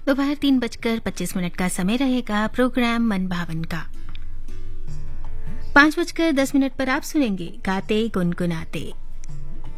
दोपहर 3:25 का समय रहेगा प्रोग्राम मन भावन का। 5:10 पर आप सुनेंगे गाते गुनगुनाते।